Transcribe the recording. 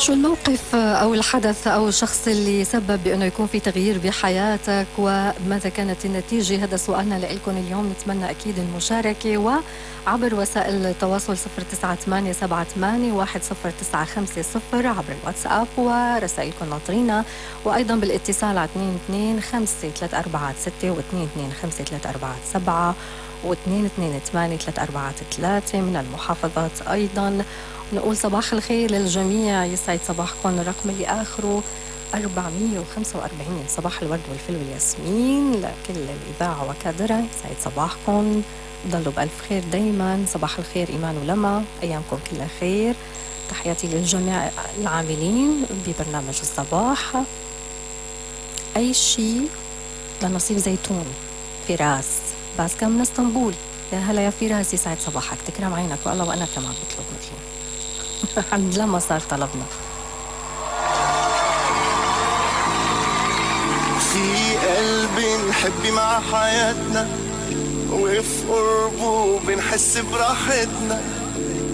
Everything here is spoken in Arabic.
شو الموقف أو الحدث أو الشخص اللي سبب بأنه يكون في تغيير بحياتك وماذا كانت النتيجة؟ هذا سؤالنا لكم اليوم. نتمنى أكيد المشاركة وعبر وسائل التواصل 0988 10950 عبر الواتساب ورسائلكم ناطرينا، وأيضا بالاتصال على 225 346 و225 347 و228 343 من المحافظات. أيضا نقول صباح الخير للجميع، يسعد صباحكم. الرقم اللي آخره 445. صباح الورد والفل والياسمين لكل الإذاعة وكادرها، يسعد صباحكم، ضلوا بألف خير دايما. صباح الخير إيمان ولما، أيامكم كلها خير. تحياتي للجميع العاملين ببرنامج الصباح. أي شيء لنصيب زيتون فراس باسكا من اسطنبول. يا هلا يا فراس، يسعد صباحك، تكرم عينك والله، وأنا كمان بطلب مثله. الحمد لله ما صار طلبنا. في قلبي نحب مع حياتنا، وفي قربه بنحس براحتنا.